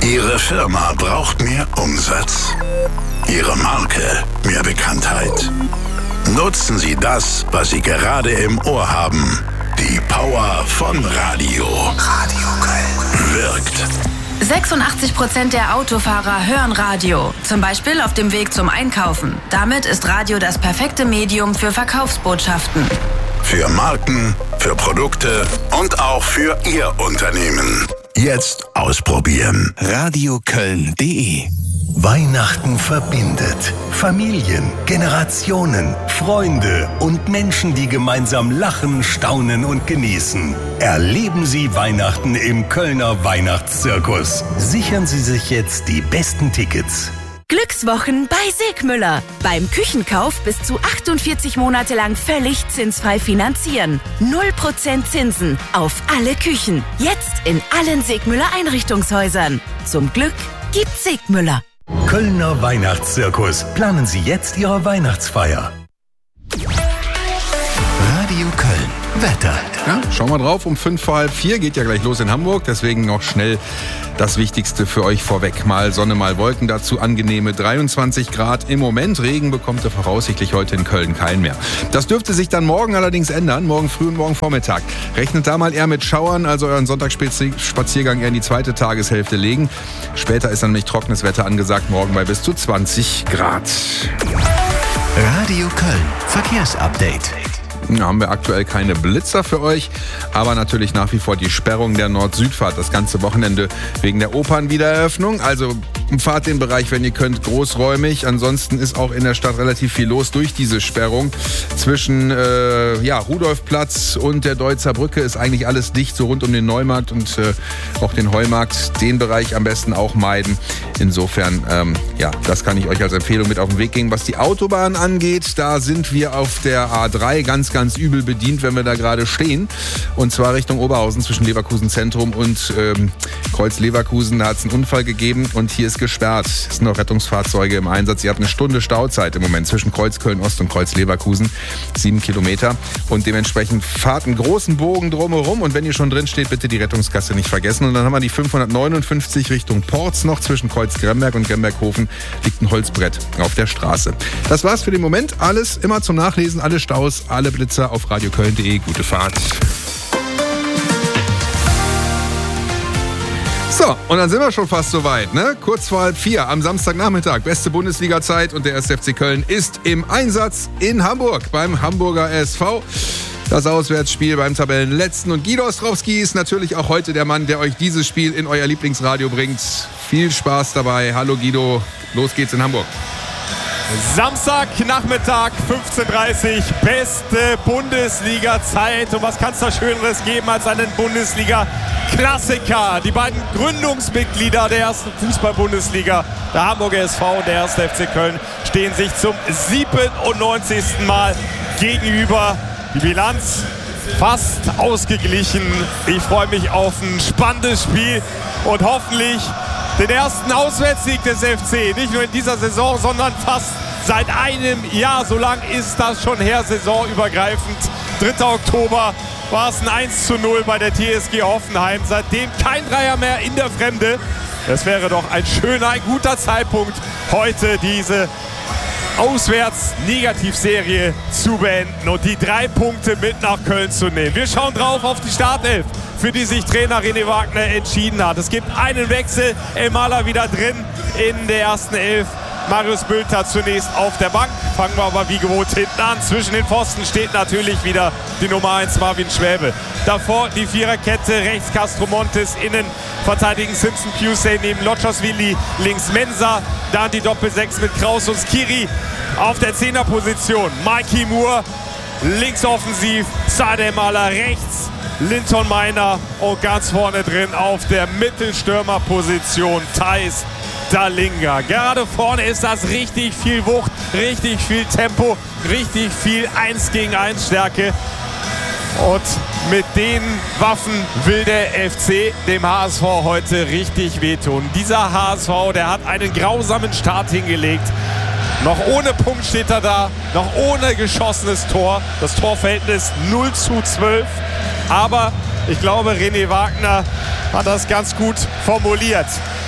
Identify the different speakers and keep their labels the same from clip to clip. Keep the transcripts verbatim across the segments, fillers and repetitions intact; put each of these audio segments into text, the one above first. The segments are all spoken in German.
Speaker 1: Ihre Firma braucht mehr Umsatz. Ihre Marke mehr Bekanntheit. Nutzen Sie das, was Sie gerade im Ohr haben. Die Power von Radio. Radio Köln. Wirkt.
Speaker 2: sechsundachtzig Prozent der Autofahrer hören Radio. Zum Beispiel auf dem Weg zum Einkaufen. Damit ist Radio das perfekte Medium für Verkaufsbotschaften.
Speaker 1: Für Marken, für Produkte und auch für Ihr Unternehmen. Jetzt ausprobieren.
Speaker 3: radioköln punkt de.
Speaker 4: Weihnachten verbindet. Familien, Generationen, Freunde und Menschen, die gemeinsam lachen, staunen und genießen. Erleben Sie Weihnachten im Kölner Weihnachtszirkus. Sichern Sie sich jetzt die besten Tickets.
Speaker 5: Glückswochen bei Segmüller. Beim Küchenkauf bis zu achtundvierzig Monate lang völlig zinsfrei finanzieren. null Prozent Zinsen auf alle Küchen. Jetzt in allen Segmüller Einrichtungshäusern. Zum Glück gibt's Segmüller.
Speaker 4: Kölner Weihnachtszirkus. Planen Sie jetzt Ihre Weihnachtsfeier.
Speaker 3: Radio Köln. Wetter.
Speaker 6: Ja, schauen wir drauf. Um fünf vor halb vier geht ja gleich los in Hamburg. Deswegen noch schnell das Wichtigste für euch vorweg. Mal Sonne, mal Wolken. Dazu angenehme dreiundzwanzig Grad im Moment. Regen bekommt ihr voraussichtlich heute in Köln keinen mehr. Das dürfte sich dann morgen allerdings ändern. Morgen früh und morgen Vormittag. Rechnet da mal eher mit Schauern, also euren Sonntagsspaziergang eher in die zweite Tageshälfte legen. Später ist dann nämlich trockenes Wetter angesagt. Morgen bei bis zu zwanzig Grad.
Speaker 3: Radio Köln. Verkehrsupdate.
Speaker 6: Da haben wir aktuell keine Blitzer für euch, aber natürlich nach wie vor die Sperrung der Nord-Süd-Fahrt das ganze Wochenende wegen der Opernwiedereröffnung. Also fahrt den Bereich, wenn ihr könnt, großräumig. Ansonsten ist auch in der Stadt relativ viel los durch diese Sperrung. Zwischen äh, ja, Rudolfplatz und der Deutzer Brücke ist eigentlich alles dicht, so rund um den Neumarkt und äh, auch den Heumarkt. Den Bereich am besten auch meiden. Insofern, ähm, ja, das kann ich euch als Empfehlung mit auf den Weg geben. Was die Autobahn angeht, da sind wir auf der A drei ganz, ganz übel bedient, wenn wir da gerade stehen. Und zwar Richtung Oberhausen zwischen Leverkusen Zentrum und ähm, Kreuz Leverkusen. Da hat es einen Unfall gegeben und hier ist gesperrt. Es sind noch Rettungsfahrzeuge im Einsatz. Ihr habt eine Stunde Stauzeit im Moment zwischen Kreuz Köln-Ost und Kreuz Leverkusen. Sieben Kilometer. Und dementsprechend fahrt einen großen Bogen drumherum. Und wenn ihr schon drin steht, bitte die Rettungskasse nicht vergessen. Und dann haben wir die fünfhundertneunundfünfzig Richtung Porz noch. Zwischen Kreuz Gremberg und Gremberghofen liegt ein Holzbrett auf der Straße. Das war's für den Moment. Alles immer zum Nachlesen. Alle Staus, alle Blitzer auf radioköln punkt de. Gute Fahrt. So, und dann sind wir schon fast soweit, ne? Kurz vor halb vier am Samstagnachmittag. Beste Bundesliga-Zeit und der erste F C Köln ist im Einsatz in Hamburg beim Hamburger S V. Das Auswärtsspiel beim Tabellenletzten. Und Guido Ostrowski ist natürlich auch heute der Mann, der euch dieses Spiel in euer Lieblingsradio bringt. Viel Spaß dabei. Hallo Guido, los geht's in Hamburg.
Speaker 7: Samstagnachmittag, fünfzehn Uhr dreißig, beste Bundesliga-Zeit. Und was kann es da Schöneres geben als einen Bundesliga-Klassiker? Die beiden Gründungsmitglieder der ersten Fußball-Bundesliga, der Hamburger S V und der erste F C Köln, stehen sich zum siebenundneunzigsten Mal gegenüber. Die Bilanz fast ausgeglichen. Ich freue mich auf ein spannendes Spiel und hoffentlich den ersten Auswärtssieg des F C. Nicht nur in dieser Saison, sondern fast seit einem Jahr. So lang ist das schon her, saisonübergreifend. dritter Oktober war es ein eins zu null bei der T S G Hoffenheim. Seitdem kein Dreier mehr in der Fremde. Das wäre doch ein schöner, ein guter Zeitpunkt, heute diese Auswärts-Negativserie zu beenden und die drei Punkte mit nach Köln zu nehmen. Wir schauen drauf auf die Startelf, für die sich Trainer René Wagner entschieden hat. Es gibt einen Wechsel, Elmaler wieder drin in der ersten Elf. Marius Bülter zunächst auf der Bank. Fangen wir aber wie gewohnt hinten an. Zwischen den Pfosten steht natürlich wieder die Nummer eins Marvin Schwäbe. Davor die Viererkette, rechts Castro Montes, innen verteidigen Simpson Pusey, neben Lotschosvili, links Mensa. Dann die Doppel-Sechs mit Kraus und Skiri auf der Zehnerposition. Mikey Moore, links offensiv, Sademaler rechts. Linton Meiner und ganz vorne drin auf der Mittelstürmerposition Thais Dalinga. Gerade vorne ist das richtig viel Wucht, richtig viel Tempo, richtig viel eins gegen eins Stärke. Und mit den Waffen will der F C dem H S V heute richtig wehtun. Dieser H S V, der hat einen grausamen Start hingelegt. Noch ohne Punkt steht er da, noch ohne geschossenes Tor. Das Torverhältnis null zu zwölf. Aber ich glaube, René Wagner hat das ganz gut formuliert.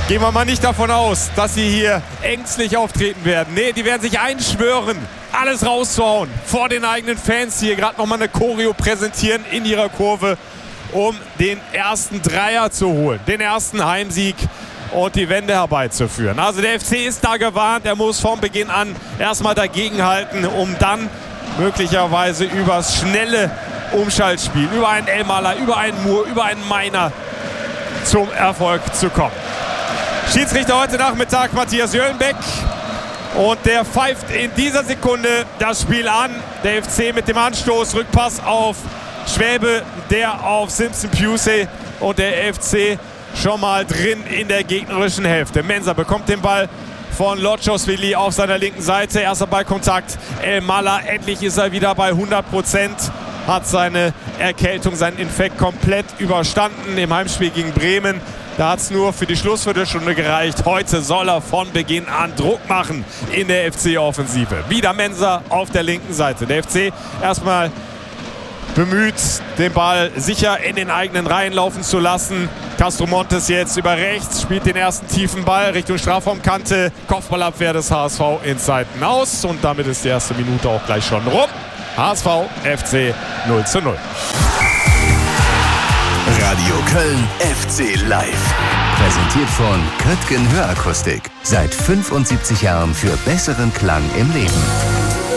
Speaker 7: Gehen wir mal nicht davon aus, dass sie hier ängstlich auftreten werden. Nee, die werden sich einschwören, alles rauszuhauen. Vor den eigenen Fans hier gerade nochmal eine Choreo präsentieren in ihrer Kurve, um den ersten Dreier zu holen. Den ersten Heimsieg und die Wende herbeizuführen. Also der F C ist da gewarnt. Er muss von Beginn an erstmal dagegenhalten, um dann möglicherweise übers schnelle Umschaltspiel, über einen Elmaler, über einen Moore, über einen Meiner zum Erfolg zu kommen. Schiedsrichter heute Nachmittag Matthias Jöllenbeck und der pfeift in dieser Sekunde das Spiel an. Der F C mit dem Anstoß, Rückpass auf Schwäbe, der auf Simpson Pusey und der F C schon mal drin in der gegnerischen Hälfte. Mensah bekommt den Ball von Lotschosvili auf seiner linken Seite. Erster Ballkontakt, Elmaler, endlich ist er wieder bei hundert Prozent. Hat seine Erkältung, seinen Infekt komplett überstanden im Heimspiel gegen Bremen. Da hat es nur für die Schlussviertelstunde gereicht. Heute soll er von Beginn an Druck machen in der F C-Offensive. Wieder Mensah auf der linken Seite. Der F C erstmal bemüht, den Ball sicher in den eigenen Reihen laufen zu lassen. Castro Montes jetzt über rechts, spielt den ersten tiefen Ball Richtung Strafraumkante. Kopfballabwehr des H S V in Seiten aus. Und damit ist die erste Minute auch gleich schon rum. H S V, F C null zu null.
Speaker 3: Radio Köln F C Live. Präsentiert von Köttgen Hörakustik. Seit fünfundsiebzig Jahren für besseren Klang im Leben.